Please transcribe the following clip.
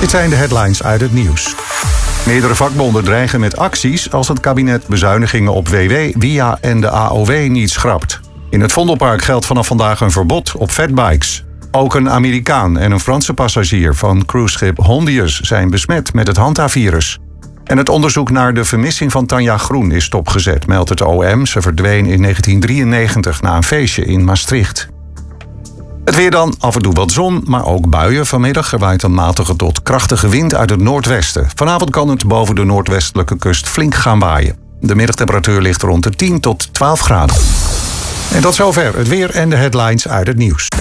Dit zijn de headlines uit het nieuws. Meerdere vakbonden dreigen met acties als het kabinet bezuinigingen op WW, WIA en de AOW niet schrapt. In het Vondelpark geldt vanaf vandaag een verbod op fatbikes. Ook een Amerikaan en een Franse passagier van cruiseschip Hondius zijn besmet met het Hanta-virus. En het onderzoek naar de vermissing van Tanja Groen is stopgezet, meldt het OM. Ze verdween in 1993 na een feestje in Maastricht. Het weer dan, af en toe wat zon, maar ook buien. Vanmiddag waait een matige tot krachtige wind uit het noordwesten. Vanavond kan het boven de noordwestelijke kust flink gaan waaien. De middagtemperatuur ligt rond de 10 tot 12 graden. En tot zover het weer en de headlines uit het nieuws.